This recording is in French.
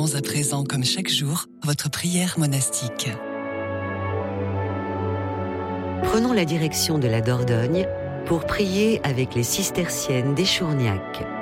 Célébrons à présent, comme chaque jour, votre prière monastique. Prenons la direction de la Dordogne pour prier avec les cisterciennes d'Échourgnac.